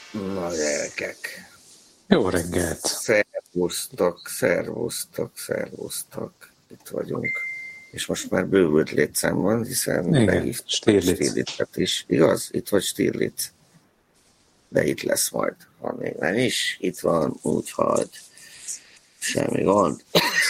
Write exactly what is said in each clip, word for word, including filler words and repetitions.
Na gyerekek! Jó reggelt! Szervusztok, szervusztok, szervusztok. Itt vagyunk. És most már bővült létszám van, hiszen behívtam Stirlitzet is. Igaz? Itt vagy Stirlitz. De itt lesz majd. Ha még nem is, itt van, úgyhogy semmi gond.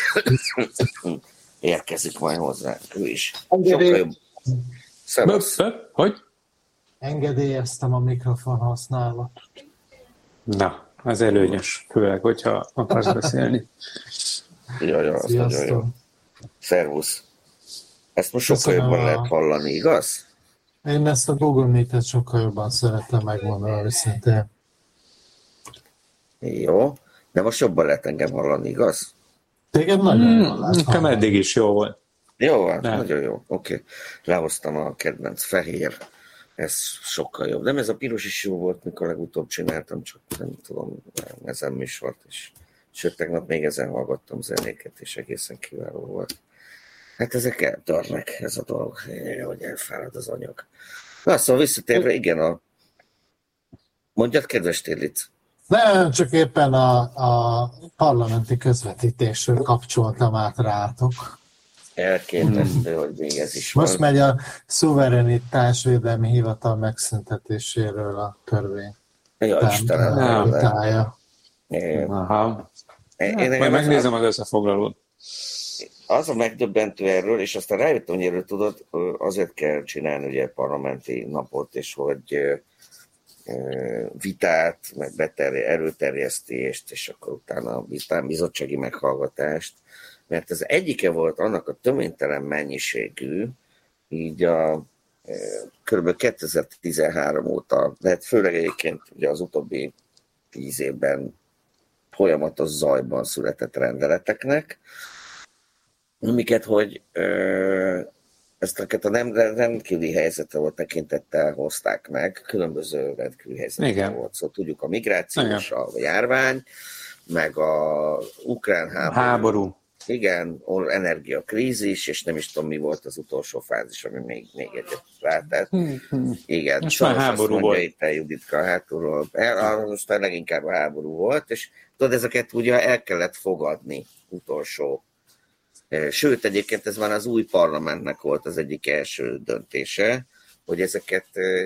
Érkezik majd hozzá. Ő is. Sokkal jobb. Szevasz. Hogy? Engedélyeztem a mikrofon használatot. Na, az előnyös, főleg, hogyha akarsz beszélni. Jaj, az nagyon jó. Szervusz. Ezt most sokkal Köszönöm jobban a... lehet hallani, igaz? Én ezt a Google Meet-et sokkal jobban szeretem megmondani, őszintén. Jó, de most jobban lehet engem hallani, igaz? Téged nagyon hmm, jól lehet Nekem eddig is jó volt. Jó, hát nagyon jó. Oké. Okay. Lehoztam a kedvenc fehér. Ez sokkal jobb. Nem, ez a piros is jó volt, mikor legutóbb csináltam, csak nem tudom, ezen műsort is. Sőt, tegnap még ezen hallgattam zenéket, és egészen kiváló volt. Hát ezek eltörnek, ez a dolog, hogy elfárad az anyag. Na, szóval visszatérve, igen, a... Mondjad, kedves Stirlitz. Nem, csak éppen a, a parlamenti közvetítésről kapcsoltam át rátok. Elképesztő, hmm. hogy még ez is Most van. megy a szuverenitásvédelmi hivatal megszüntetéséről a törvény. Ja, Istenem. Aha. Én, én Majd megnézem az összefoglalót. Az a megdöbbentő erről, és aztán rájöttem, hogy erről tudod, azért kell csinálni ugye parlamenti napot, és hogy vitát, meg beterje, erőterjesztést, és akkor utána vitán bizottsági meghallgatást, mert az egyike volt annak a töménytelen mennyiségű, így a kb. kétezer-tizenhárom óta, de hát főleg egyébként ugye az utóbbi tíz évben folyamatos zajban született rendeleteknek, amiket, hogy ezt a nem rendkívüli helyzetre volt tekintettel hozták meg, különböző rendkívüli helyzetre volt. Szóval tudjuk a migrációs, a járvány, meg a ukrán háború. háború. Igen, energiakrízis, és nem is tudom, mi volt az utolsó fázis, ami még, még egyet váltett. Hmm, hmm. Igen, most már háború mondja, volt. Itt a Juditka hátulról. El, most már leginkább a háború volt, és tudod, ezeket ugye el kellett fogadni utolsó. Sőt, egyébként ez már az új parlamentnek volt az egyik első döntése, hogy ezeket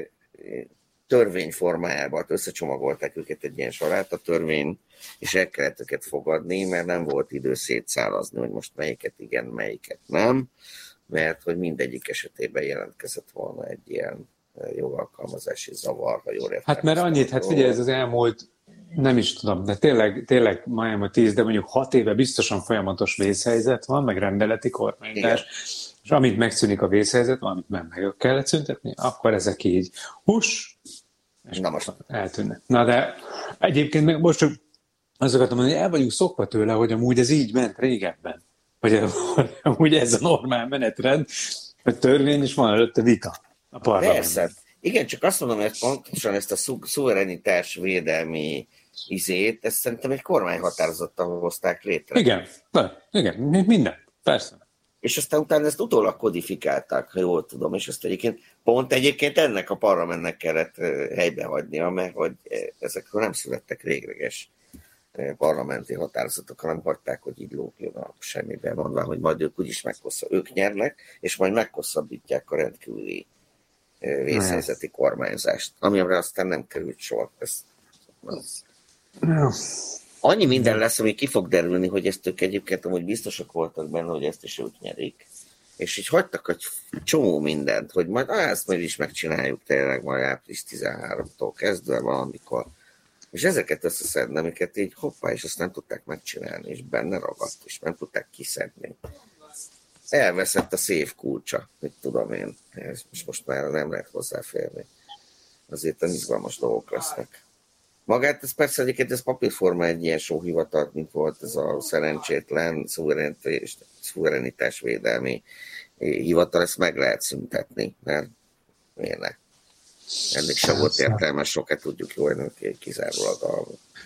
törvényformájában összecsomagolták őket egy ilyen sorát, a törvény, és el kellett őket fogadni, mert nem volt idő szétszálazni, hogy most melyiket igen, melyiket nem, mert hogy mindegyik esetében jelentkezett volna egy ilyen jogalkalmazási zavar, ha jól értem. Hát mert annyit, hát figyelj, ez az elmúlt, nem is tudom, de tényleg, tényleg majdnem a tíz, de mondjuk hat éve biztosan folyamatos vészhelyzet van, meg rendeleti kormányzás, és amint megszűnik a vészhelyzet, amit meg meg kellett szüntetni, akkor ezek így hús, és Na most. eltűnnek. Na de egyébként meg most csak azt akartam mondani, hogy el vagyunk szokva tőle, hogy amúgy ez így ment régebben. Hogy amúgy ez a normál menetrend, hogy törvény is van előtte vita a parlamentben. Persze. Igen, csak azt mondom, hogy pontosan ezt a szu- szuverenitás védelmi izét, ezt szerintem egy kormányhatározattal hozták létre. Igen, de, igen, minden, persze. És aztán utána ezt utólag kodifikálták, ha jól tudom, és azt egyébként pont egyébként ennek a parlamentnek kellett helybe hagynia, mert hogy ezekről nem születtek végleges parlamenti határozatok, hanem hagyták, hogy így lógjon a semmiben, mondván, hogy majd ők úgyis meghosszabb, ők nyernek, és majd meghosszabbítják a rendkívüli vészhelyzeti kormányzást, amire aztán nem került sor. Ez, ez. Annyi minden lesz, ami ki fog derülni, hogy ezt ők egyébként amúgy biztosak voltak benne, hogy ezt is ők nyerik. És így hagytak egy csomó mindent, hogy majd á, ezt majd is megcsináljuk tényleg majd április tizenharmadikától kezdve valamikor. És ezeket összeszedni, amiket így hoppá, és azt nem tudták megcsinálni, és benne ragadt, és nem tudták kiszedni. Elveszett a széf kulcsa, mit tudom én, és most már nem lehet hozzáférni. Azért izgalmas dolgok lesznek. Magát, ez persze egyébként ez papírforma egy ilyen sóhivatal, mint volt ez a szerencsétlen szuverenitás, szuverenitásvédelmi hivatal, ezt meg lehet szüntetni, mert miért ne? Ennek sem volt értelmes, sokat tudjuk jól, hogy kizárólag a,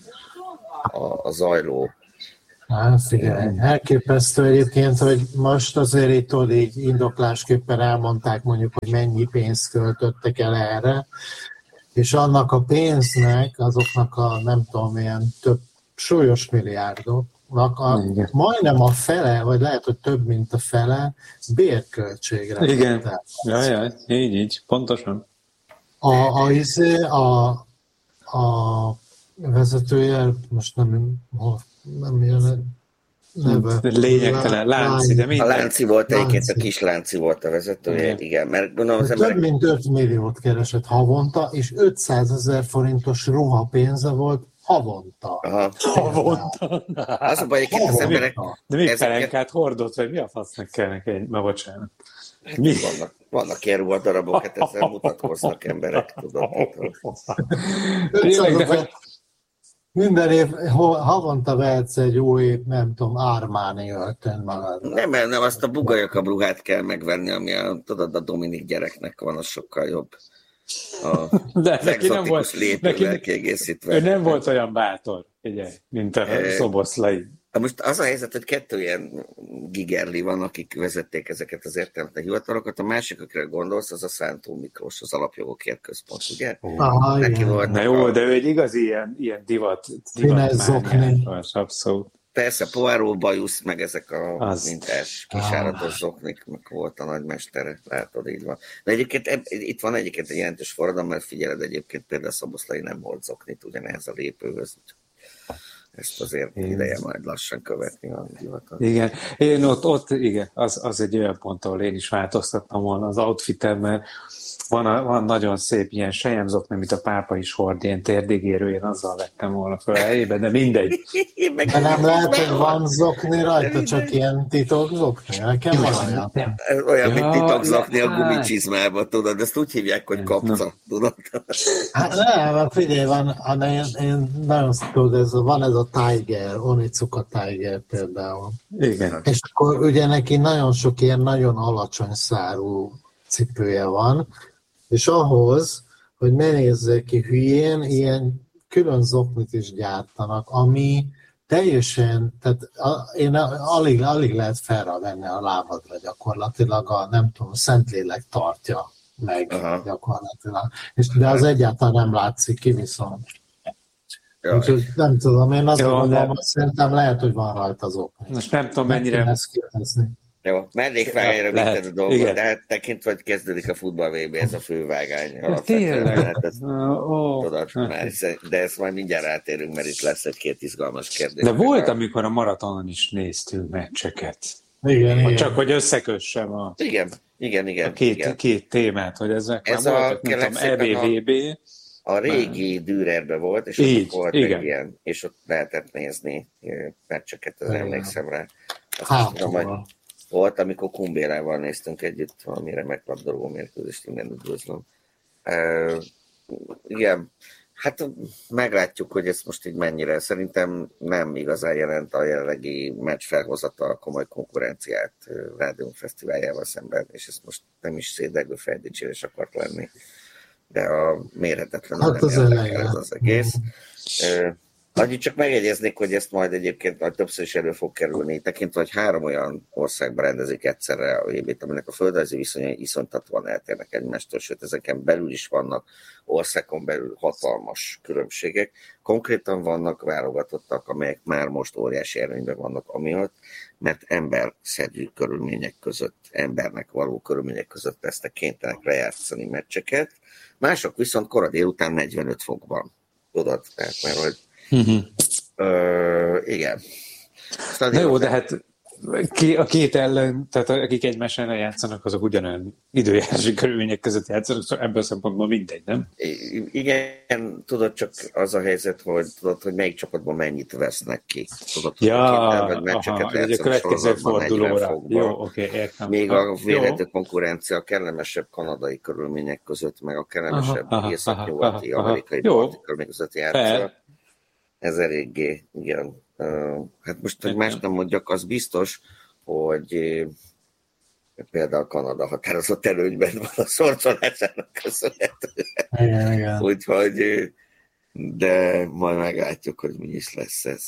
a, a zajló. Hát igen, elképesztő egyébként, hogy most azért itt tudod, így indoklásképpen elmondták mondjuk, hogy mennyi pénzt költöttek el erre, és annak a pénznek, azoknak a nem tudom, ilyen több súlyos milliárdoknak a, majdnem a fele, vagy lehet, hogy több, mint a fele bérköltségre. Igen, jaj, jaj, így, így, pontosan. A, a, a, a vezetője, most nem, nem jön neve. Lényegtelen, Lánci, de minden. A Lánci volt egyébként, a kis Lánci volt a vezetője, igen, igen mert gondolom az emberek... Több mint öt milliót keresett havonta, és ötszázezer forintos ruha pénze volt havonta. Aha. Havonta. Az a baj, egyébként az emberek... De még pelenkát hordott, vagy mi a fasznak kell neki egy... Ma bocsánat. Mi? Vannak, vannak ilyen ruhadarabok, hát ezzel mutatkoznak emberek, tudod. ötszázezer Minden év, havonta vehetsz egy új, nem tudom, Armani öltön magadra. Nem, nem, azt a bugajakabb ruhát kell megvenni, ami a, tudod, a Dominik gyereknek van, az sokkal jobb. A de neki nem volt, lépővel kiegészítve. Ő nem volt olyan bátor, ugye, mint a e, Szoboszlai. Most az a helyzet, hogy kettő ilyen gigerli van, akik vezették ezeket az értelmetlen hivatalokat. A másik, akire gondolsz, az a Szántó Miklós, az Alapjogokért Központ, ugye? Oh, Neki volt na jó, a... de ő egy igazi ilyen, ilyen divat, divatmániás, abszolút. Persze, Poirot, Bajusz, meg ezek a az... mintás kisáratos ah. zokniknak volt a nagymestere, látod, így van. De egyébként eb, itt van egyébként egy jelentős forradalom, mert figyeled, egyébként például Szoboszlai nem volt zoknit, ugyanehhez a lépőhöz. Ezt azért én... ideje majd lassan követni a divatot. Igen, én ott, ott igen, az, az egy olyan pont, ahol én is változtattam volna az outfitem, mert van, a, van nagyon szép ilyen selyemzokni, amit a pápa is hord, ilyen térdigérő, én azzal vettem volna fel a helyébe, de mindegy. De nem lehet, hogy van zokni rajta, csak ilyen titok zokni? Nekem van olyan. Olyan, mint titok zokni a gumicsizmába, tudod, ezt úgy hívják, hogy kapca, tudod. Hát nem, figyelj, van, én, én nagyon tudod, ez, van ez a Tiger, Onizuka Tiger például. Igen. És akkor ugye neki nagyon sok ilyen nagyon alacsony szárú cipője van, és ahhoz, hogy ne nézzék ki hülyén, ilyen külön zoknit is gyártanak, ami teljesen, tehát én alig, alig lehet felravenni a lábadra gyakorlatilag, a nem tudom, a Szentlélek tartja meg Aha. gyakorlatilag. És, de az egyáltalán nem látszik ki viszont. Úgyhogy nem tudom, én azt gondolom, hogy szerintem lehet, hogy van rajta az okni. Most nem tudom, mennyire... Jó, mellékvágányra vitted a dolgot, de hát tekintve, hogy kezdődik a futball vé bé, ez a fővágány. Tényleg? Hát ezt, oh, tudod, már, de ezt majd mindjárt rátérünk, mert itt lesz egy-két izgalmas kérdés. De volt, amikor a maratonon is néztünk meccseket. Igen, igen. Csak hogy összekössem a, igen, igen, igen, a két, igen. két témát, hogy ezek ez már a, voltak, nem tudom, é bé vé bé. A régi Dürerbe volt, és így, ott volt igen. egy ilyen, és ott lehetett nézni meccseket, az emlékszem rá. Hát, tudom, hogy volt, amikor Kumbélával néztünk együtt valami remek labdarúgó mérkőzést, innen üdvözlöm. Uh, igen, hát meglátjuk, hogy ez most így mennyire. Szerintem nem igazán jelent a jelenlegi meccs felhozatal komoly konkurenciát Rádium Fesztiváljával szemben, és ez most nem is szédegő feldicsérés akart lenni, de a mérhetetlenül hát nem érdekel ez az egész. Uh, Annyit csak megjegyeznék, hogy ezt majd egyébként majd többször is elő fog kerülni, tekintve, hogy három olyan országban rendezik egyszerre a vé bét, aminek a földrajzi viszonyai iszonytatóan eltérnek egymástól, sőt ezeken belül is vannak országon belül hatalmas különbségek. Konkrétan vannak válogatottak, amelyek már most óriási előnyben vannak amiatt, mert emberszerű körülmények között, embernek való körülmények között lesznek kénytelenek lejátszani meccseket. Mások viszont kora délután negyvenöt fokban. Tudod? Tehát, mert hogy Uh-huh. Ö, igen. Na jó, de hát a két ellen, tehát akik egymás ellen játszanak, azok ugyanolyan időjárási körülmények között játszanak, szóval ebből a szempontból mindegy, nem? Igen, tudod, csak az a helyzet, hogy tudod, hogy melyik csapatban mennyit vesznek ki. Tudod, ja, hogy meccseket játszanak a következő fordulóra. Jó, oké, okay, értem. Még a vélhető konkurencia a kellemesebb kanadai körülmények között, meg a kellemesebb észak-nyugati amerikai parti körülmények között játszanak. Ez eléggé, igen. Hát most, hogy más nem mondjak, az biztos, hogy például Kanada határozott előnyben van a szorcolásának köszönhetően. Úgyhogy, de majd meglátjuk, hogy mi is lesz ez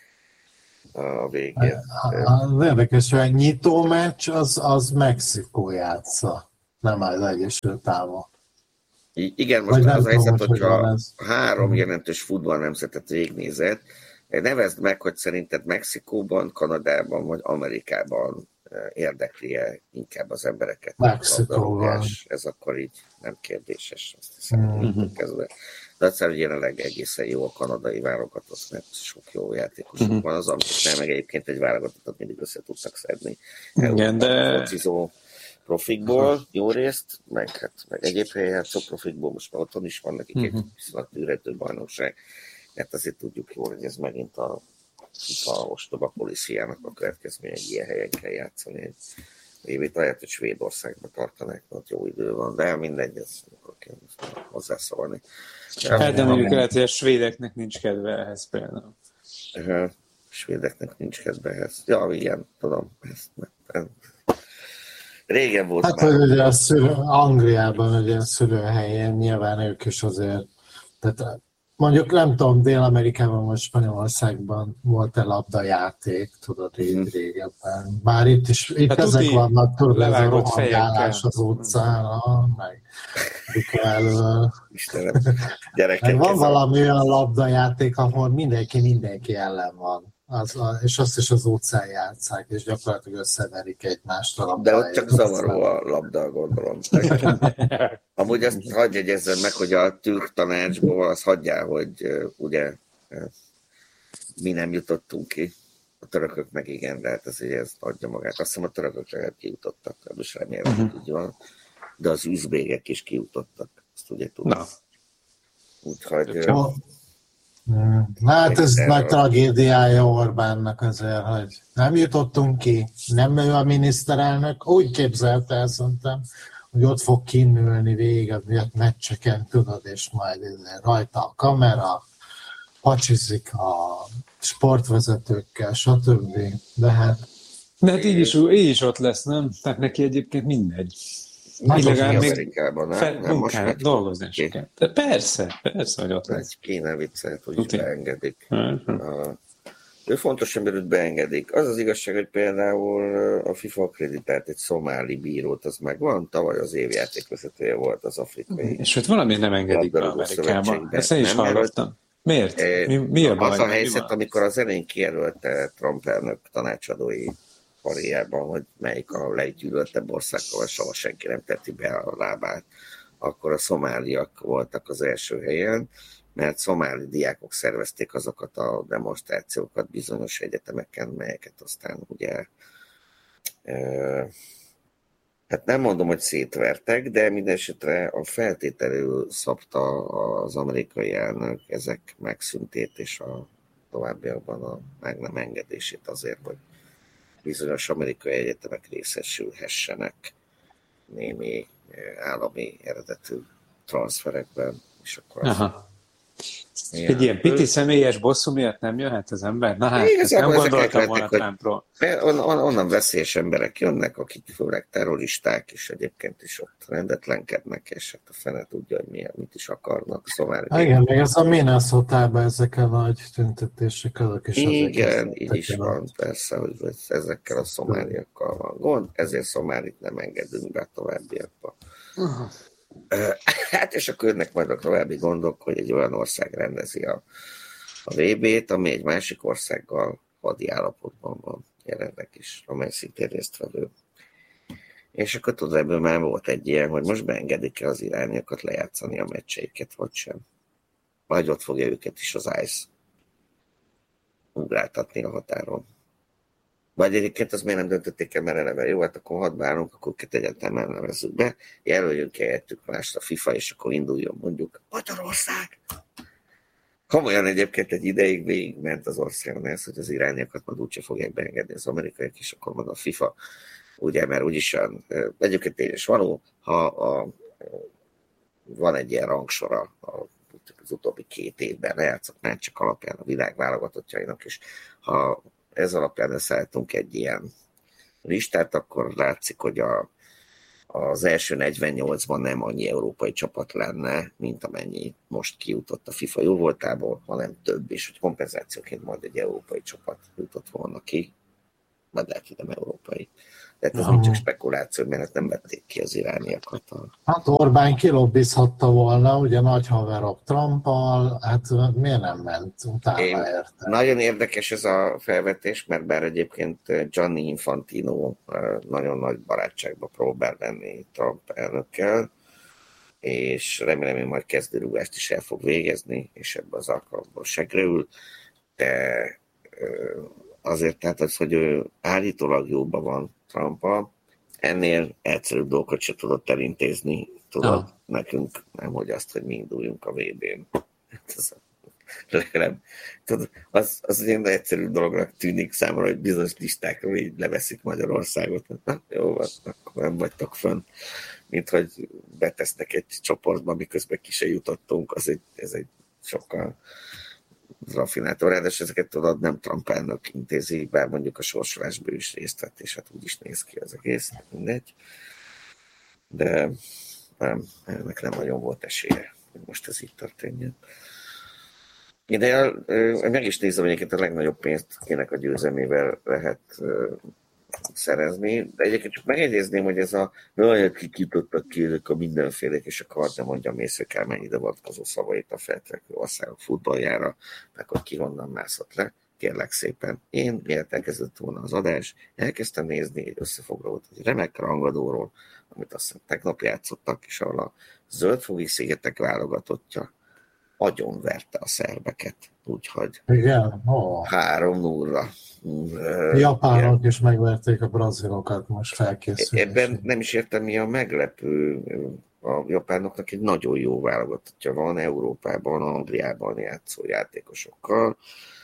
a végén. Az érdekes, hogy a nyitó meccs az, az Mexikó játsza, nem az Egyesült Államok. Igen, most Vagy az a helyzet, hogy hogyha három jelentős futballnemzetet végignézed, nevezd meg, hogy szerinted Mexikóban, Kanadában vagy Amerikában érdekli-e inkább az embereket. Mexikóban. Ez akkor így nem kérdéses, azt hiszem, mm-hmm. kezdve. De aztán, hogy jelenleg egészen jó a kanadai válogatott, mert sok jó játékosuk mm-hmm. van, az, amit nem, meg egyébként egy válogatottat mindig össze tudtak szedni. Igen, de... focizó profikból, jó részt, meg, hát, meg egyéb helyen játszó profikból, most már otthon is van nekik mm-hmm. egy viszonylag tűrető bajnokság. Hát azért tudjuk jól, hogy ez megint a a ostoba políciának a következmény, egy ilyen helyen kell játszani. Egy évét ahelyett, hogy Svédországban tartanák, ott jó idő van, de mindegy, ez akkor kell hozzászólni. Hát de mondjuk lehet, hogy a svédeknek nincs kedve ehhez például. A svédeknek nincs kedve ehhez. Ja, igen, tudom. Ezt, ezt. Régen volt hát, már. Hát, ugye a szülő, Angliában, ugye a szülőhelyén nyilván ők is azért, tehát mondjuk nem tudom, Dél-Amerikában vagy Spanyolországban volt-e labdajáték, tudod, így mm. régebben. Bár itt is, itt hát ezek vannak, tudod, ez a rohangálás az utcán, meg Bika elől. Istenem, gyerekek. Van valami olyan labdajáték, ahol mindenki mindenki ellen van. Az, és azt is az utcán játsszák, és gyakorlatilag összeverik egymást a labdáját. De ott csak zavaró a labda, gondolom. Amúgy azt hadd jegyezzem meg, hogy a türk tanácsból azt hagyjál, hogy uh, ugye uh, mi nem jutottunk ki. A törökök meg igen, de hát azért ez adja magát. Azt hiszem a törökök legalább kijutottak, most remélem, uh-huh. hogy így van. De az üzbégek is kijutottak. Azt ugye tudom. Úgyhogy... Uh, Hát ez nagy tragédiája Orbánnak azért, hogy nem jutottunk ki, nem ő a miniszterelnök, úgy képzelte el szerintem, hogy ott fog kinülni végig a meccseken, tudod, és majd rajta a kamera, pacsizik a sportvezetőkkel, stb. De hát... De hát így is, így is ott lesz, nem? Tehát neki egyébként mindegy. Illegál még fel, nem, most kell dolgozni is kell. De persze, persze, hogy ott lesz. Kéne viccelt, hogy is beengedik. Uh, ő fontos, hogy őt beengedik. Az az igazság, hogy például a FIFA akkreditált egy szomáli bírót, az megvan, tavaly az évjátékvezetője volt az afrikai. És őt valami nem engedik be Amerikában. Ezt én is hallottam. Miért? Mi, mi a baj? Az a helyzet, amikor az elején kijelölte Trump elnök tanácsadói pariában, hogy melyik a leggyűlöltebb országgal, soha senki nem teti be a lábát, akkor a szomáliak voltak az első helyen, mert szomáli diákok szervezték azokat a demonstrációkat bizonyos egyetemeken, melyeket aztán ugye e, hát nem mondom, hogy szétvertek, de mindesetre a feltételül szabta az amerikai elnök ezek megszüntét és a továbbiakban a meg nem engedését azért, hogy bizonyos amerikai egyetemek részesülhessenek némi állami eredetű transferekben, és akkor az... Ilyen. Egy ilyen piti személyes bosszú miatt nem jöhet az ember? Na hát, ezt nem gondoltam volna Trumpról. On, on, onnan veszélyes emberek jönnek, akik főleg terroristák, és egyébként is ott rendetlenkednek, és hát a fene tudja, hogy milyen, mit is akarnak. Szóval igen, még ez a Minnesotában ezek a nagy tüntetések, azok is igen, így is van, persze, hogy ezekkel a szomáliakkal van gond, ezért Szomálit nem engedünk be a továbbiakba. Uh-huh. Hát és akkor jönnek majd a további gondok, hogy egy olyan ország rendezi a, a vé bét, ami egy másik országgal hadi állapotban van jelenleg is, amely szintén résztvevő. És akkor tudod, ebből már volt egy ilyen, hogy most beengedik-e az irániakat lejátszani a meccseiket, vagy sem. Vagy ott fogja őket is az ICE ugráltatni a határon. Vagy egyébként az miért nem döntötték el, mert eleve jó, hát akkor hadd várunk, akkor őket egyáltalán nem nevezzük be, jelöljünk helyettük mást a FIFA, és akkor induljon mondjuk Magyarország. Komolyan egyébként egy ideig végigment az országon ez, hogy az irániakat majd úgyse fogják beengedni az amerikaiak, és akkor majd a FIFA, ugye, mert úgyis olyan, egyébként én is való, ha a, van egy ilyen rangsora az utóbbi két évben lejátszott meccsek alapján a világ válogatottjainak, és ha ez alapján összeállítunk egy ilyen listát, akkor látszik, hogy a, az első negyvennyolcban nem annyi európai csapat lenne, mint amennyi most kijutott a FIFA jóvoltából, hanem több, és hogy kompenzációként majd egy európai csapat jutott volna ki, vagy lehet, hogy nem európai. Tehát ez uh-huh. csak spekuláció, mert nem vették ki az irániakat. Hát Orbán kilobbizhatta volna, ugye nagy haverok Trumpal, hát miért nem ment utána érte? Nagyon érdekes ez a felvetés, mert bár egyébként Gianni Infantino nagyon nagy barátságba próbál lenni Trump elnökkel, és remélem, hogy majd kezdőrúgást is el fog végezni, és ebben az alkalomból segrül, de azért tehát az, hogy ő állítólag jóban van Trump-a, ennél egyszerűbb dolgokat se tudott elintézni, tudod, ah. nekünk nem, hogy azt, hogy mi induljunk a vé bén. Legalább, tudod, az, az ilyen egyszerű dolognak tűnik számomra, hogy bizonyos listákról így leveszik Magyarországot. Na, jó, akkor nem vagytok fönn. Mint hogy betesznek egy csoportba, miközben ki se jutottunk, az egy, ez egy sokkal raffinátor. Ráadásul ezeket tudod, nem Trump elnök intézi, bár mondjuk a sorsolásból is részt vett, és hát úgy is néz ki az egész, mindegy. De nem, ennek nem nagyon volt esélye, hogy most ez így történjen. De meg is nézem, hogy egyébként a legnagyobb pénzt kinek a győzelmével lehet szerezni, de egyébként csak megjegyezném, hogy ez a nagyon kikítottak ki ezek a mindenfélek, és akkor nem mondjam Mészőkár mennyi ide vonatkozó szavait a feltörekvő országok futballjára, meg hogy ki honnan mászott le. Kérlek szépen, én miért elkezdett volna az adás, elkezdtem nézni egy összefoglalót egy remek rangadóról, amit azt hiszem tegnap játszottak, és ahol a Zöldfogi szigetek válogatottja agyonverte a szerbeket, úgyhogy igen, oh. három nulla. A japánok is megverték a brazilokat most felkészülni. Ebben nem is értem, mi a meglepő. A japánoknak egy nagyon jó válogatottja van Európában, Angliában játszó játékosokkal.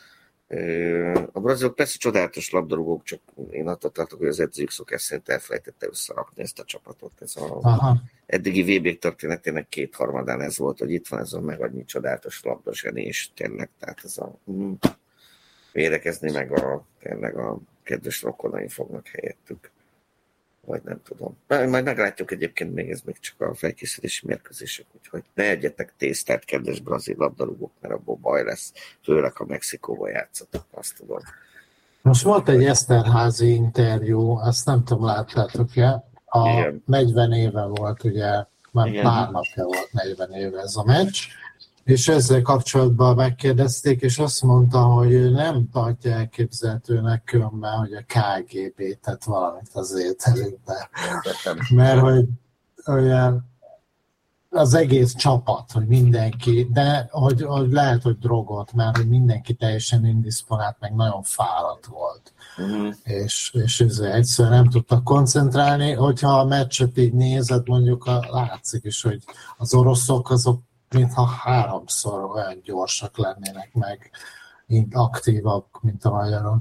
A brazilok persze csodálatos labdarúgók, csak én attól tartok, hogy az edzők szokás szerint elfelejtette összerakni ezt a csapatot. Ez a Aha. eddigi vé bé történetének kétharmadán ez volt, hogy itt van ez a meg annyi csodálatos labdazseni, és tényleg, tehát ez a mm, védekezni, meg a, tényleg a kedves rokonai fognak helyettük. Vagy nem tudom. Majd meglátjuk egyébként, még ez még csak a felkészülési mérkőzések, úgyhogy ne egyetek tésztát, kedves brazil labdarúgók, mert abból baj lesz, főleg ha Mexikóban játszatok, azt tudom. Most volt egy Eszterházy interjú, azt nem tudom, láttátok-e? A Igen. negyven éve volt, ugye, már Igen. pár napja volt negyven éve ez a meccs, és ezzel kapcsolatban megkérdezték, és azt mondta, hogy ő nem tartja elképzelhetőnek különben, hogy a ká gé bé tett valamit az ételükbe. Mert hogy olyan az egész csapat, hogy mindenki, de hogy, hogy lehet, hogy drogot, mert hogy mindenki teljesen indisponált, meg nagyon fáradt volt. Uh-huh. És, és egyszerűen nem tudtak koncentrálni. Hogyha a meccset így nézed, mondjuk a, látszik is, hogy az oroszok azok mintha háromszor olyan gyorsak lennének meg, mint aktívak, mint a magyarok.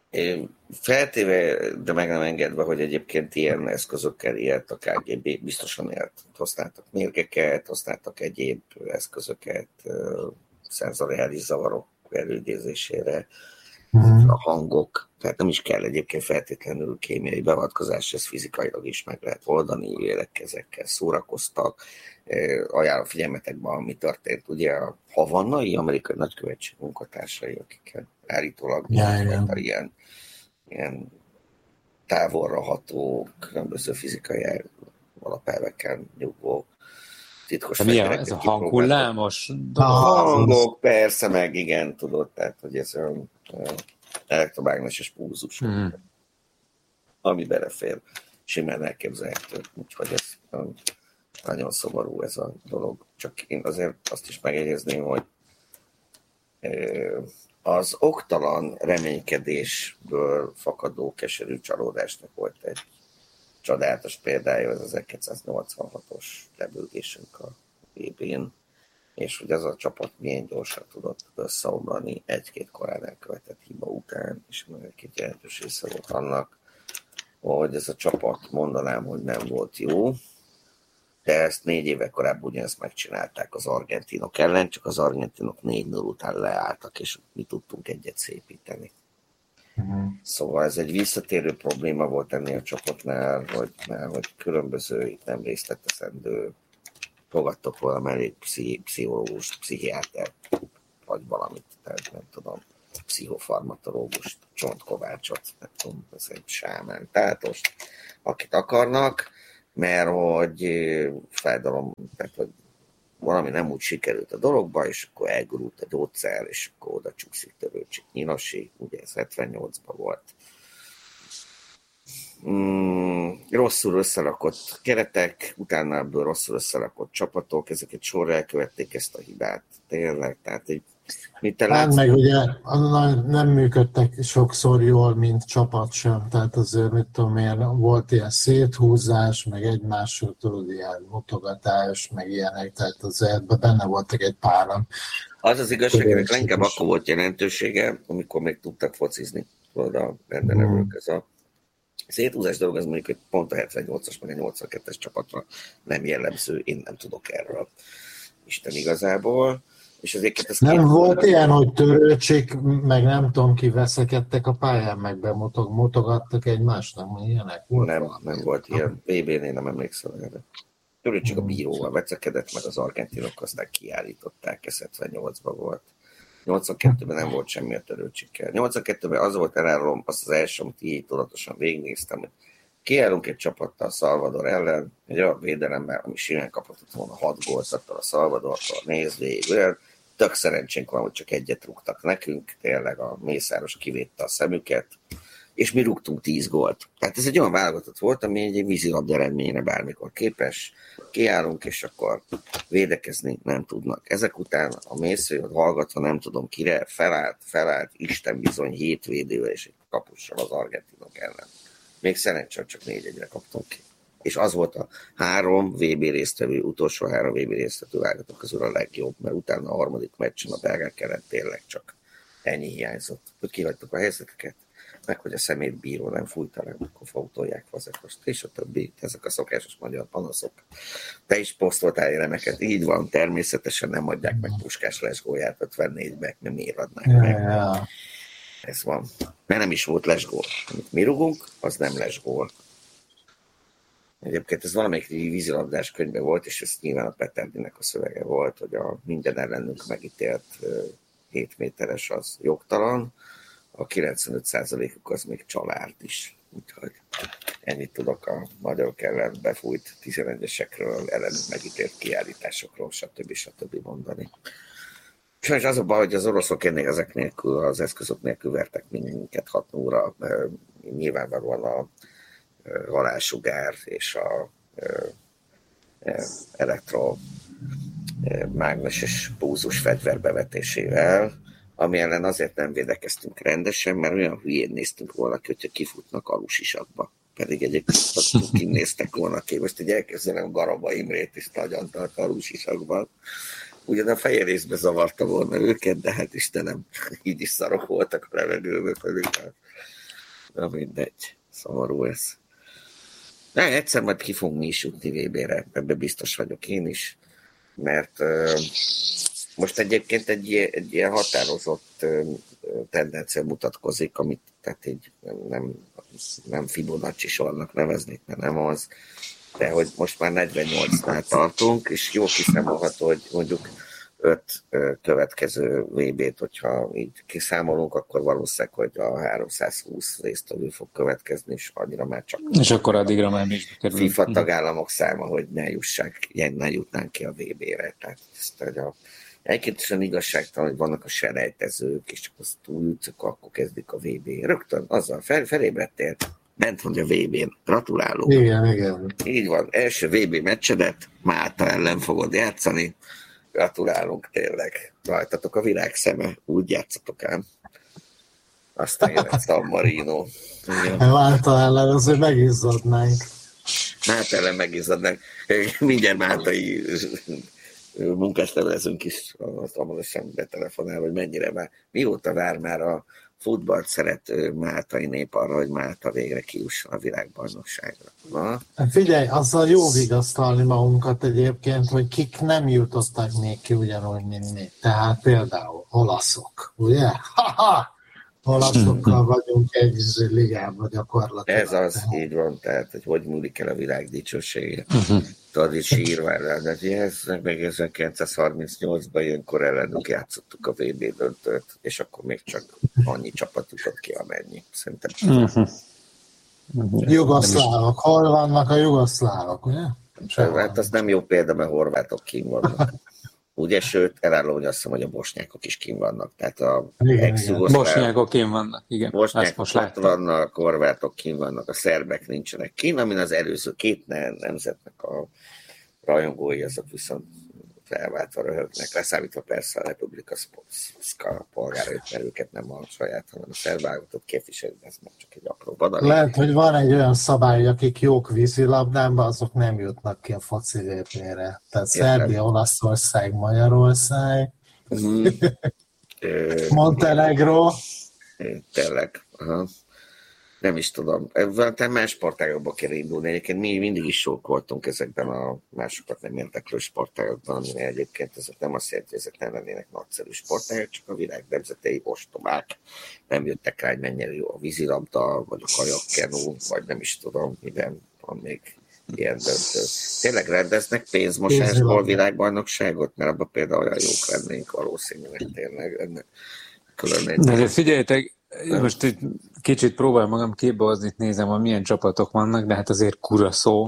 Feltéve, de meg nem engedve, hogy egyébként ilyen eszközökkel élt a ká gé bé, biztosan élt. Használtak mérgeket, használtak egyéb eszközöket, szenzoriális zavarok elődézésére, uh-huh. a hangok, tehát nem is kell egyébként feltétlenül kémiai beavatkozás, ez fizikailag is meg lehet oldani, élek ezekkel szórakoztak. Ajánlom figyelmetekben, ami történt, ugye a havannai amerikai nagykövetség munkatársai, akikkel állítólag ja, ilyen, ilyen távolra ható, különböző fizikai alapelvekkel nyugvó titkos fegyvereket. Ez a hanghullámos? A hangok, persze, meg igen, tudod, tehát, hogy ez olyan elektromágneses pulzus, mm. ami belefér, simán elképzelhető, úgyhogy ez nagyon szomorú ez a dolog. Csak én azért azt is megjegyezném, hogy az oktalan reménykedésből fakadó keserű csalódásnak volt egy csodálatos példája, az ezerkilencszáznyolcvanhatos lebőgésünk a vé bén, és hogy az a csapat milyen gyorsan tudott összeomlani egy-két korán elkövetett hiba után, és egy-két jelentős része volt annak, hogy ez a csapat mondanám, hogy nem volt jó, de ezt négy éve korábban ugyanezt megcsinálták az argentinok ellen, csak az argentinok négy null után leálltak, és mi tudtunk egyet szépíteni. Uh-huh. Szóval ez egy visszatérő probléma volt ennél a csapatnál, hogy, már, hogy különböző, itt nem részleteszendő, fogadtok volna elég pszichológus, pszichiáter, vagy valamit, tehát nem tudom. pszichofarmatológust, Csontkovácsot, nem tudom, ez egy sámán tátost, akit akarnak, mert hogy fájdalom, tehát hogy valami nem úgy sikerült a dologba, és akkor elgurult a gyógyszer, és akkor oda csúszik Törőcsik Nyinasi, ugye ez hetvennyolcban volt. Mm, rosszul összerakott keretek, utána ebből rosszul összerakott csapatok, ezeket sorra elkövették ezt a hibát, tényleg, tehát így mit te hát látsz? meg ugye nem működtek sokszor jól, mint csapat sem, tehát azért mit tudom én, volt ilyen széthúzás, meg egymásról tudod, ilyen mutogatás, meg ilyenek, tehát azért benne voltak egy páran. Az az igazság, hogy leginkább akkor volt jelentősége, amikor még tudtak focizni, tudod, a rendelevők, ez a széthúzás dolog, az mondjuk, hogy pont a hetvennyolcas, meg a nyolcvankettes csapatra nem jellemző, én nem tudok erről. Isten igazából. És azért ez nem volt ilyen, hogy Törőcsik, meg nem tudom ki veszekedtek a pályán, meg bemutogattak egymást, nem ilyenek? Volt nem, valami? nem volt ilyen. vé bén-nél nem emlékszem erre. Törőcsik a bíróval veszekedett, meg az argentinok aztán kiállították, ez hetvennyolcban volt. nyolcvankettőben nem volt semmi a Törőcsikkel. nyolcvankettőben az volt elárulom, azt az első, amit így tudatosan végignéztem, hogy kiállunk egy csapattal Salvador ellen, egy olyan védelemmel, ami simán kaphatott volna hat gólt attól a Salvadortól, nézd végül. Tök szerencsénk van, hogy csak egyet rúgtak nekünk, tényleg a Mészáros kivédte a szemüket, és mi rúgtunk tíz gólt. Tehát ez egy olyan válogatott volt, ami egy vízilabda eredményre bármikor képes. Kiállunk, és akkor védekezni nem tudnak. Ezek után a Mészőt hallgatva nem tudom kire, felállt, felállt, Isten bizony hét védővel és egy kapussal az argentinok ellen. Még szerencsé, hogy csak négy egyre kaptunk ki. És az volt a három vé bé résztvevő, utolsó három vé bé résztvevő válogatott közül a legjobb, mert utána a harmadik meccsen a belgák ellen tényleg csak ennyi hiányzott. Hogy kihagytuk a helyzeteket, meg hogy a szemétbíró nem fújta le, akkor fautolják fazekost, és a többi, ezek a szokásos magyar panaszok. Te is posztoltál elemeket, így van, természetesen nem adják meg Puskás lesgóját ötvennégybe, mert miért adnák ja, meg? Ja. Ez van. Mert nem is volt lesgól. Amit mi rugunk, az nem lesgól. Egyébként ez valamelyik vízilabdás könyvben volt, és ez nyilván a Peterdinek a szövege volt, hogy a minden ellenünk megítélt hét méteres az jogtalan, a kilencvenöt százalékuk az még család is. Úgyhogy ennyit tudok a magyarok ellen befújt tizenegyesekről, ellenük megítélt kiállításokról, stb. stb. Mondani. Sajnos az a baj, hogy az oroszok ennél ezek nélkül, az eszközök nélkül vertek minket hat óra. Nyilvánvalóan a halálsugár és a elektromágneses púzus fegyver bevetésével, ami ellen azért nem védekeztünk rendesen, mert olyan hülyén néztünk volna ki, hogyha kifutnak alusisakba. Pedig egyébként kinéztek volna ki. Most egy elkezdem Garaba Imrét is nagyon tart alusisakban. Ugyan a fehér részbe zavarta volna őket, de hát Istenem, így is szarok voltak a levegőbe pedig. Na mindegy, szomorú ez. Na, egyszer majd ki fogunk mi is jutni vé bére, ebben biztos vagyok én is, mert uh, most egyébként egy, egy ilyen határozott uh, tendencia mutatkozik, amit tehát így nem, nem Fibonacci sornak neveznék, mert nem az, de hogy most már negyvennyolcnál tartunk, és jó kiszámolható, hogy mondjuk öt következő vé bét, hogyha így kiszámolunk, akkor valószínűleg, hogy a háromszázhúsz résztvevő fog következni, és annyira már csak... És akkor addigra már mi is kerül. FIFA tagállamok száma, hogy ne jussák, ne jutnánk ki a vé bére. Tehát ezt, hogy a... Egyébként is igazságtalan, hogy vannak a selejtezők, és csak azt túljutszok, akkor kezdik a vé bé. Rögtön azzal fel, felébredtél, bent van a vé bén. Gratulálok. Igen, igen. Így van, első vé bé meccsedet Málta ellen fogod játszani. Gratulálunk tényleg. Rajtatok a virág szeme, úgy játszatok ám. Aztán jön egy San Marino. Málta ellen azért megizzadnánk. Málta ellen megizzadnánk. Mindjárt máltai munkáslevelezünk is, azt hamarosan betelefonál, hogy mennyire már, mióta vár már a futballt szerető máltai nép arra, hogy Málta végre kijusson a világbajnokságra. Na? Figyelj, azzal jó vigasztalni magunkat egyébként, hogy kik nem jutottak még ki ugyanúgy, mint mi. Tehát például olaszok, ugye? Ha-ha! olaszokkal vagyunk egy ligában gyakorlatilag. Ez az, így van, tehát, hogy hogy múlik el a világ dicsősége. Tudod, itt sírvár rá, de ez meg ezerkilencszázharmincnyolcban ilyenkor ellenünk játszottuk a vé bé döntőt, és akkor még csak annyi csapat jutott ki, amennyi. Szerintem. Jugoszlávok, hol vannak a jugoszlávok, ugye? Hát az nem jó példa, mert horvátok kín vannak. Ugye, sőt, elállom, hogy azt hiszem, hogy a bosnyákok is kín vannak. Tehát a ex-jugoszláv... Bosnyákok kín vannak, igen. Bosnyákok ott vannak, horvátok kín vannak, a szerbek nincsenek kín, amin az előző két nemzetnek a rajongói, azok viszont felváltva röhögnek, leszámítva persze a Republika Szka polgárait, mert őket nem a saját, hanem a szerb válogatott képviselő, ez már csak egy apró badalé. Lehet, hogy van egy olyan szabály, hogy akik jók vízilabdában, azok nem jutnak ki a foci vé bé-re. Tehát Szerbia, Olaszország, Magyarország, mm. Montenegro. Tényleg, aha. Nem is tudom. Te más sportágokba kell indulni. Egyébként mi mindig is sok voltunk ezekben a másokat nem érdeklő sportágokban, ami egyébként ezek nem azt jelenti, hogy ezek nem lennének nagyszerű sportágok, csak a világ nemzetei ostobák. Nem jöttek rá, hogy mennyire jó a vízilabda, vagy a kajakkenú, vagy nem is tudom, miben van még ilyen döntő. Tényleg rendeznek pénzmosásból világbajnokságot? Mert abban például olyan jók lennénk valószínűleg tényleg. De figyeljetek, most egy kicsit próbálom magam képbehozni, nézem, hogy milyen csapatok vannak, de hát azért Curaçao,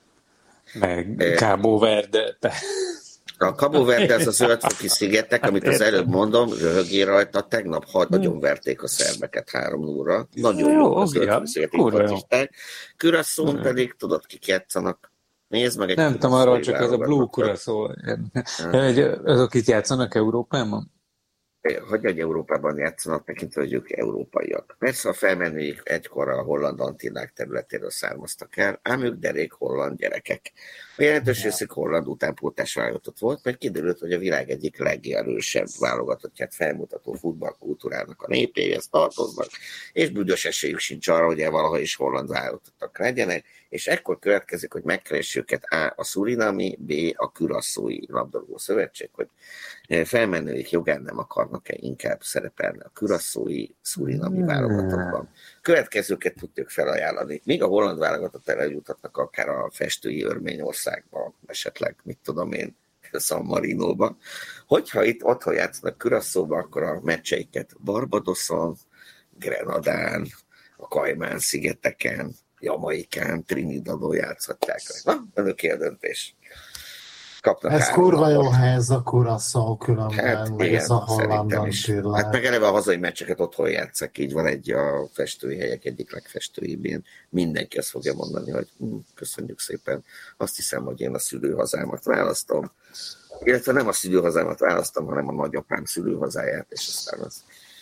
meg Cabo Verde. A Cabo Verde, ez a zöldfoki szigetek, amit az előbb mondom, röhögé rajta, tegnap hat nagyon verték a szerbeket három nullra. Nagyon jó, jó a zöldfoki szigetek focisták. Curaçao pedig, tudod, kik játszanak. Nézd meg egy nem tudom arról, csak ez a Blue Curaçao. Azok itt játszanak Európában? Hogy egy Európában játszanak, tekintve, hogy ők európaiak. Persze a felmenőik egykor a holland antillák területéről származtak el, ám ők derék holland gyerekek. A jelentős részük holland utánpótlás válogatott volt, mert kiderült, hogy a világ egyik legerősebb válogatottját felmutató futballkultúrának a népéhez tartoznak, és büdös esélyük sincs arra, hogy valaha is holland válogatottak legyenek, és ekkor következik, hogy megkeressük őket A. a Surinami, B. a Curaçaói labdarúgó szövetség, hogy felmenőik jogán nem akarnak-e inkább szerepelni a Curaçaói Surinami válogatottban. Következőket tudjuk felajánlani. Míg a holland válogatott eljuthatnak akár a festői Örményországba, esetleg, mit tudom én, San Marinóba. Hogyha itt otthon játszanak Curaçaóba, akkor a meccseiket Barbadoson, Grenadán, a Kajmán-szigeteken, Jamaikán, Trinidadon játszhatják. Na, önöké a döntés. Kapnak ez kurva jó hely, ez a Curaçao különben, hát, meg igen, ez a hollandon tűrlel. Hát meg eleve a hazai meccseket otthon játszak, így van egy a festői helyek egyik legfestőibb. Mindenki azt fogja mondani, hogy hm, köszönjük szépen, azt hiszem, hogy én a szülőhazámat választom. Illetve nem a szülőhazámat választom, hanem a nagyapám szülőhazáját, és aztán az...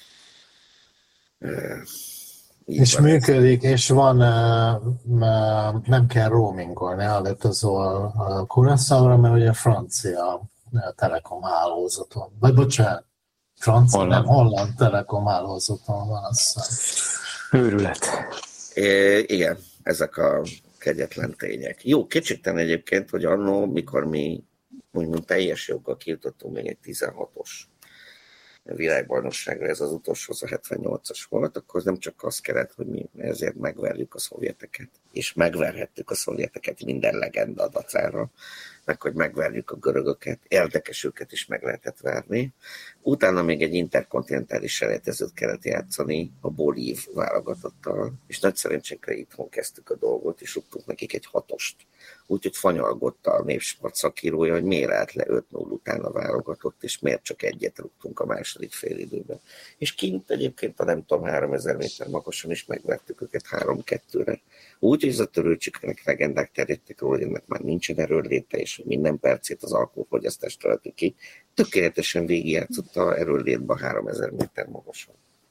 Így és működik, ez. És van, nem kell roamingolni, elutazol Curaçaóra, mert ugye francia telekom hálózaton, vagy bocsánat, francia, holland. nem, holland telekom hálózaton van, azt hiszem. Őrület. É, igen, ezek a kegyetlen tények. Jó, kicsikten egyébként, hogy annó, mikor mi úgymond teljes joggal kijutottunk még egy tizenhatos világbajnokságra, ez az utolsó, az a hetvennyolcas volt, akkor nem csak azt kellett, hogy mi ezért megverjük a szovjeteket, és megverhettük a szovjeteket minden legenda dacára, meg hogy megverjük a görögöket, érdekes őket is meg lehetett verni. Utána még egy interkontinentális selejtezőt kellett játszani a bolív válogatottal, és nagy szerencsénkre itthon kezdtük a dolgot, és rúgtunk nekik egy hatost. Úgyhogy fanyalgott a népsport szakírója, hogy miért állt le öt null után a válogatott, és miért csak egyet rúgtunk a második fél időben. És kint egyébként a nem tudom, háromezer méter magasan is megvertük őket három kettőre. Úgy, hogy ez a törőcsiknek legendák terjedtek róla, hogy ennek már nincsen erőléte, és minden percét az alkoholfogyasztást tölti ki. Tökéletesen végigjátszotta erőlétbe háromezer méter magasan.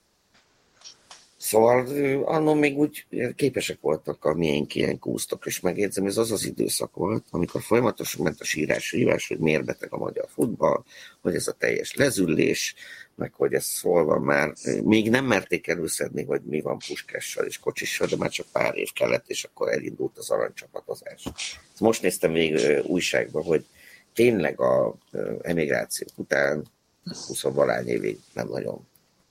Szóval annól még úgy képesek voltak a miénk ilyen kúsztok, és megjegyzem, ez az az időszak volt, amikor folyamatosan ment a sírás-rívás, hogy miért beteg a magyar futball, hogy ez a teljes lezüllés, meg hogy ez hol van már. Még nem merték előszedni, hogy mi van Puskással és Kocsissal, de már csak pár év kellett, és akkor elindult az aranycsapatozás. Most néztem még újságban, hogy tényleg a emigráció után húsz valány évig nem nagyon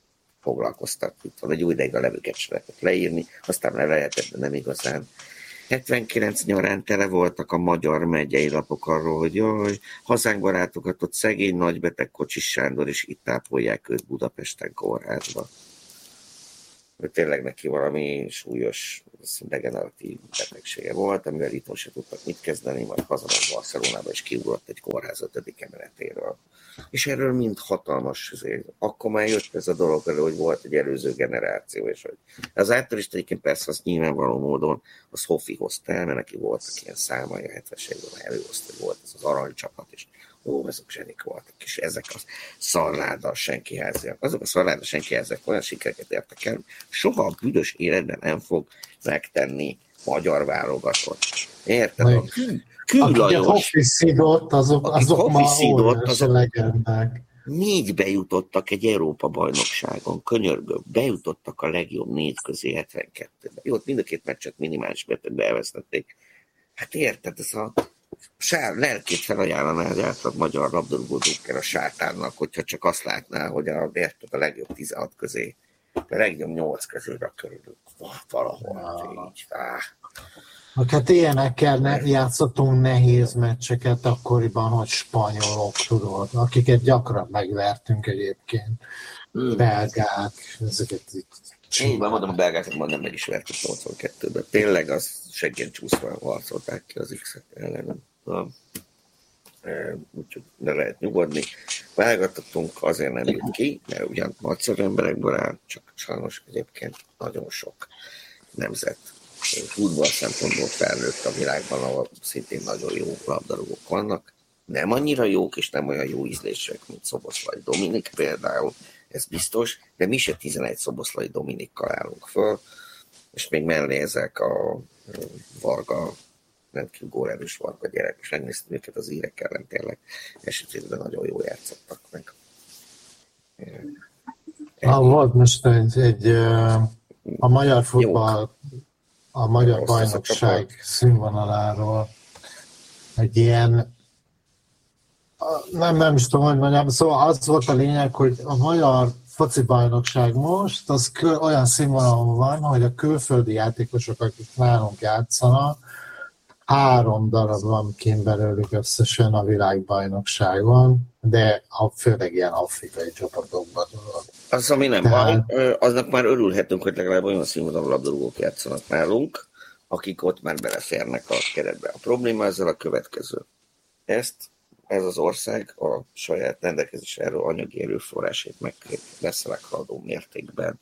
foglalkoztat. Itt van, egy új ideig a levőket se lehetett leírni, aztán le lehetett, de nem igazán. hetvenkilenc nyarán tele voltak a magyar megyei lapok arról, hogy jaj, hazánkba látogatott szegény nagybeteg Kocsis Sándor, és itt tápolják őt Budapesten kórházba. Ő tényleg neki valami súlyos degeneratív betegsége volt, amivel itt se tudtak mit kezdeni, majd hazament Barcelonába, és kiugrott egy kórház ötödik emeletéről. És erről mind hatalmas, azért, akkor már jött ez a dolog elő, hogy volt egy előző generáció, és hogy az általist egyébként persze az nyilvánvaló módon az Hoffi hozta el, mert neki voltak ilyen számai, a hetvenes években előhozta, hogy volt ez az aranycsapat, és ó, azok zsenik voltak, és ezek a szarláda senkiháziak. Azok a szarláda senkiháziak olyan sikereket értek el, soha a büdös életben nem fog megtenni magyar válogatott. Érted? A Akik a Hoffi szidott, azok, azok már óriás legendák. Négy bejutottak egy Európa-bajnokságon, könyörgök, bejutottak a legjobb négy közé hetvenkettőben. Jó, mind a két meccset minimális betegbe elvesztették. Hát érted, ez a sár, lelkét felajánlaná az átlag magyar labdarúgódókkel a sátánnak, hogyha csak azt látná, hogy a, érted, a legjobb tizenhat közé, a legjobb nyolc közé körül valahol. Ja. Így, áh. Hát ilyenekkel ne, játszottunk nehéz meccseket akkoriban, hogy spanyolok, tudod, akiket gyakran megvertünk egyébként. Hmm. Belgák, ezeket itt. Én van, mondom, a belgákat majd nem meg is vertük nyolcvankettőben. Tényleg az seggen csúszva harcolták ki az X-et ellenem. Úgyhogy ne lehet nyugodni. Válogatottunk, azért nem jut ki, mert ugyan nagyszerű emberekből áll, csak sajnos egyébként nagyon sok nemzet futball szempontból felnőtt a világban, ahol szintén nagyon jó labdarúgók vannak. Nem annyira jók, és nem olyan jó ízlések, mint Szoboszlai Dominik például, ez biztos, de mi se tizenegy Szoboszlai Dominikkal állunk föl, és még mellé ezek a Varga, rendkívül górerős Varga gyerek, és megnéztem őket az írek ellen, tényleg esetében nagyon jól játszottak meg. Ah, volt most egy, egy a magyar futball, jók. A magyar Rossz bajnokság színvonaláról egy ilyen, nem, nem is tudom, hogy mondjam, szóval az volt a lényeg, hogy a magyar foci bajnokság most, az kül, olyan színvonalon van, hogy a külföldi játékosok, akik nálunk játszanak, három darab van kint belőlük összesen a világbajnokságon, de a, főleg ilyen afrikai csapatokban. Az, ami nem Tehát... baj, aznak már örülhetünk, hogy legalább olyan színvonalú labdarúgók játszanak nálunk, akik ott már beleférnek a keretbe. A probléma ezzel a következő. Ezt, ez az ország a saját rendelkezésre anyagi erőforrásait meg messze meghaladó mértékben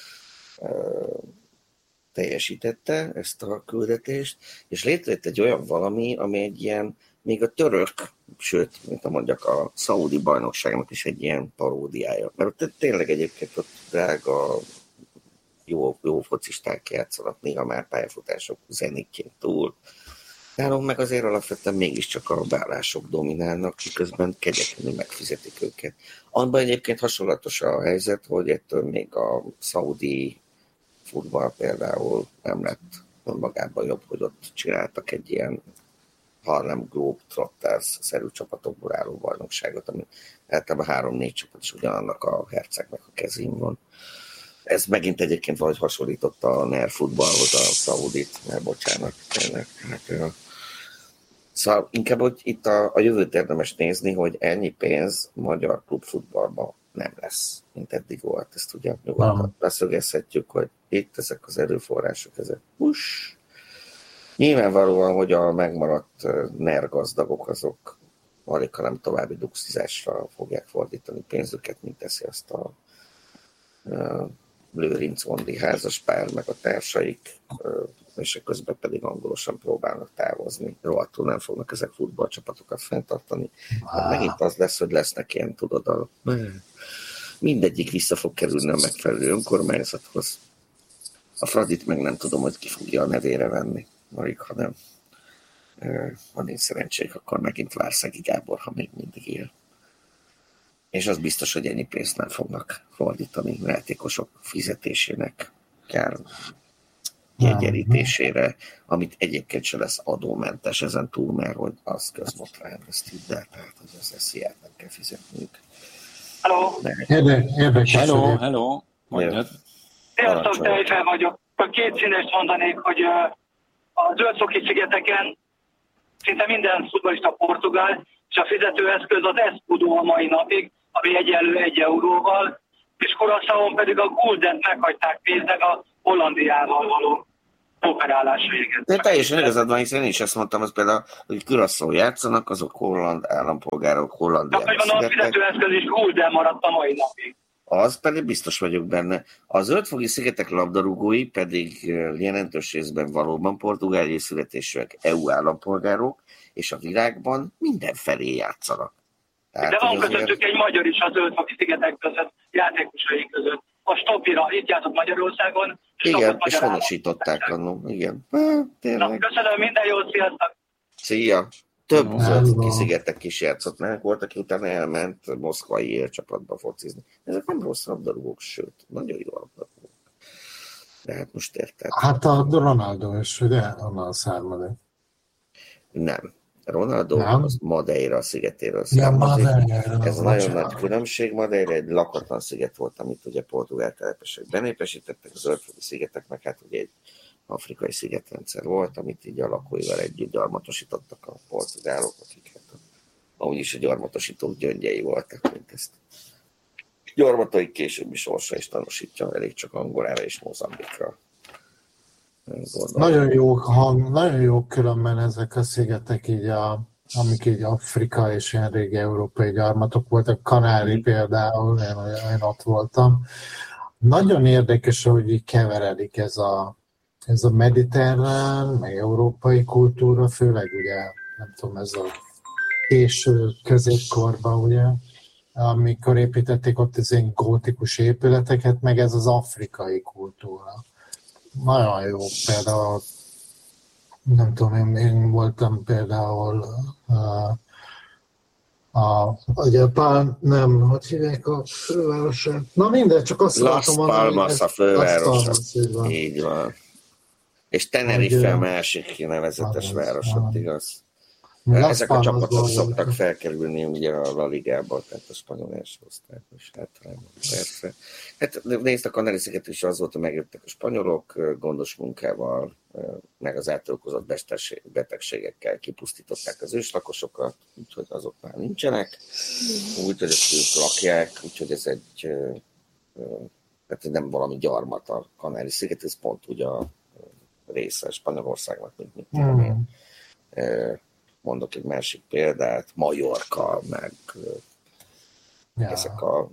teljesítette ezt a küldetést, és létrejött egy olyan valami, ami egy ilyen, még a török, sőt, mint mondjak, a szaudi bajnokságnak is egy ilyen paródiája. Mert ott tényleg egyébként ott drága, jó, jó focisták játszanak, néha már pályafutások zenékként túl. Nálunk meg azért alapvetően mégiscsak a bálások dominálnak, miközben kegyetlenül megfizetik őket. Abban egyébként hasonlatos a helyzet, hogy ettől még a szaudi futball például nem lett önmagában jobb, hogy ott csináltak egy ilyen Harlem Globetrotters-szerű csapatokból álló bajnokságot, ami általában három-négy csapat is ugyanannak a hercegnek a kezén van. Ez megint egyébként valahogy hasonlította a NER futballhoz a szaudit, mert bocsánat, tényleg. Hát, szóval inkább, hogy itt a, a jövőt érdemes nézni, hogy ennyi pénz magyar klubfutballban nem lesz, mint eddig volt. Ezt ugye nyugodtan leszögezhetjük, hogy itt ezek az erőforrások, ezek push. Nyilvánvalóan, hogy a megmaradt NER gazdagok, azok alig, hanem további duxizásra fogják fordítani pénzüket, mint teszi azt a uh, Lőrinc Ondi házaspár, meg a társaik, uh, és közben pedig angolosan próbálnak távozni. Rohadtul nem fognak ezek futballcsapatokat fenntartani. Hát megint az lesz, hogy lesznek ilyen, tudod, a... mindegyik vissza fog kerülni a megfelelő önkormányzathoz. A Fradit meg nem tudom, hogy ki fogja a nevére venni. Alig, ha nem. Ha nincs szerencsék, akkor megint Várszegi Gábor, ha még mindig él. És az biztos, hogy ennyi pénzt nem fognak fordítani játékosok fizetésének, kár jegyerítésére, amit egyébként se lesz adómentes ezen túl, mert hogy az közmotrány, ezt hidd el, tehát az es zé á-t nem kell fizetniük. Hello! Érdekes. Hello, hello! Mondjad. Sziasztok, Tejfel vagyok. A két színest mondanék, hogy a Zöldszoki-szigeteken szinte minden futballista portugál, és a fizetőeszköz az Escudo a mai napig, ami egyenlő egy euróval, és Curaçaón pedig a Guldent meghagyták pénznek a Hollandiával való operálásra. De teljesen igazad van, hiszen én is ezt mondtam, az például, hogy Curaçao játszanak, azok holland állampolgárok, Hollandiában. De a fizetőeszköz is Gulden maradt a mai napig. Az pedig biztos vagyok benne. A Zöldfoki szigetek labdarúgói pedig jelentős részben valóban portugáliai születésűek, é u állampolgárok, és a világban mindenfelé játszanak. Tehát, de van közöttük azért... egy magyar is a Zöldfoki szigetek között, játékosai között. A Stopira itt játszott Magyarországon. Igen, és honosították annól. Igen. Há, Na, köszönöm, minden jót, sziasztok! Szia! Több Zöldfoki szigetek is játszott, mert volt, aki utána elment moszkvai élcsapatba focizni. Ezek nem rossz labdarúgók, sőt, nagyon jó labdarúgók. De hát most érted. Hát a Ronaldo is, ugye, onnan származik. Nem. Ronaldo nem? az Madeira szigetéről származik. Ja, Ez a nagyon nagy különbség. Madeira egy lakatlan sziget volt, amit ugye portugál telepesek benépesítettek, a Zöldfoki szigetek, meg hát ugye egy afrikai szigetrendszer volt, amit így a lakóival együtt gyarmatosítottak a portugálok, akik hát amúgy is a gyarmatosítók gyöngyei voltak, mint ezt. Gyarmataik későbbi sorsa is tanúsítja, elég csak Angolára és Mozambikra. Nagyon jó hang, nagyon jó különben ezek a szigetek, így a, amik így Afrika és ilyen régi európai gyarmatok voltak, Kanári mm. például, én, én ott voltam. Nagyon érdekes, hogy így keveredik ez a Ez a mediterrán, meg európai kultúra, főleg ugye, nem tudom, ez a késő középkorban, ugye, amikor építették ott az ilyen gótikus épületeket, meg ez az afrikai kultúra. Nagyon jó, például, nem tudom, én, én voltam például uh, a, ugye Pál, nem, hogy hívják a fővárosát? Na mindegy, csak azt Las látom, Palmas a fővárosa. Így van. Így van. És Tenerife másik nevezetes városot, igaz? Ezek a csapatok szoktak felkerülni ugye a La Ligába, tehát a spanyol első osztályos általában, persze. Hát nézd, a Kanári-sziget is az volt, hogy megjöttek a spanyolok, gondos munkával, meg az átölkozott betegségekkel kipusztították az őslakosokat, úgyhogy azok már nincsenek, úgyhogy ezt ők lakják, úgyhogy ez egy, tehát nem valami gyarmat a Kanári-sziget, ez pont ugye a része Spanyolországnak, mint mit tudom én. Mm. Mondok egy másik példát, Majorka, meg ja. ezek a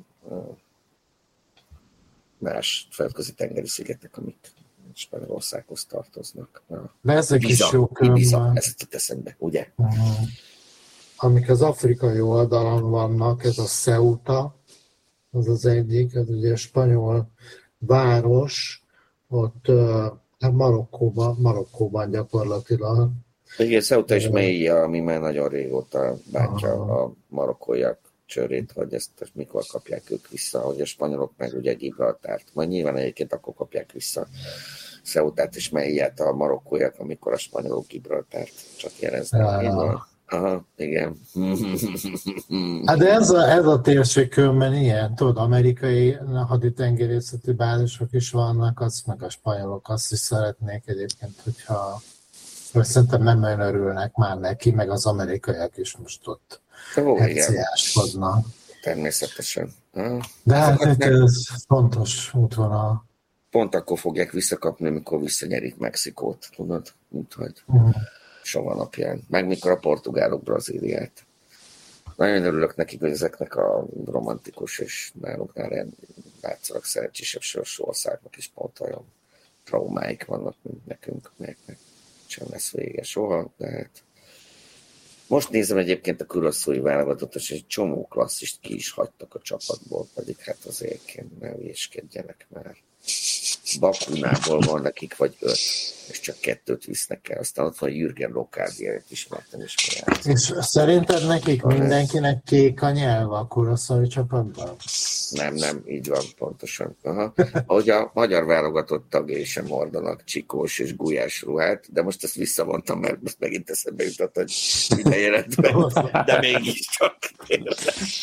más földközi tengeri szigetek, amik Spanyolországhoz tartoznak. De ezek Ibiza, is jó Ibiza, ezt teszem be, ugye? Uh-huh. Amik az afrikai oldalon vannak, ez a Ceuta, az az egyik, ez ugye a spanyol város, ott Marokkóban, Marokkóban gyakorlatilag. Igen, Ceuta és Melilla, ami már nagyon régóta bántja a marokkóiak csőrét, hogy ezt mikor kapják ők vissza, hogy a spanyolok meg ugye Gibraltárt. Majd nyilván egyébként akkor kapják vissza Ceutát és Melillát a marokkóiak, amikor a spanyolok Gibraltárt csak jeleznek. Ja. Aha, igen. Hát de ez a, ez a térség különben ilyen, tudod, amerikai haditengerészeti bázisok is vannak, azt meg a spanyolok azt is szeretnék egyébként, hogyha szerintem nem nagyon örülnek már neki, meg az amerikaiak is most ott heciáskodnak. Természetesen. Ha. De hát ez nem... fontos útvonal. Pont akkor fogják visszakapni, amikor visszanyerik Mexikót, tudod? Mint hogy uh-huh. soha napján. Meg mikor a portugálok Brazíliát. Nagyon örülök nekik, hogy ezeknek a romantikus és náluknál ilyen látszólag szerencsésebb sorsú országnak is pont olyan traumáik vannak, mint nekünk, melyeknek sem lesz vége soha, de hát most nézem egyébként a Curaçaói válogatott, és egy csomó klasszist ki is hagytak a csapatból, pedig hát azért ne hülyéskedjenek már. Bakunából van nekik vagy öt, és csak kettőt visznek el. Aztán ott van Jürgen Lokádiát ismertem is. És szerinted nekik van mindenkinek ez? Kék a nyelv a Curaçaói csapatban? Nem, nem, így van, pontosan. Aha. Ahogy a magyar válogatott tagjai sem hordanak csikós és gulyás ruhát, de most ezt visszavontam, mert most megint eszembe jutott, hogy minden jelent meg, de mégiscsak.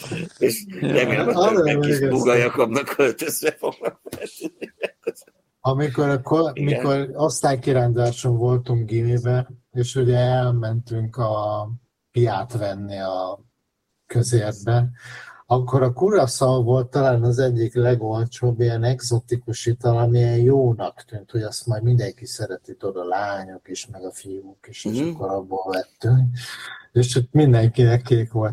És remélem, a többiek is Buga Jakabnak költözve fognak feltűnni. Amikor, akkor, mikor osztálykiránduláson voltunk gimibe, és ugye elmentünk a piát venni a közértbe, akkor a Curaçao volt talán az egyik legolcsóbb ilyen egzotikus ital, ami ilyen jónak tűnt, hogy azt majd mindenki szereti, tudod, a lányok is, meg a fiúk is, és mm. akkor abból vettünk. És ott mindenkinek kék volt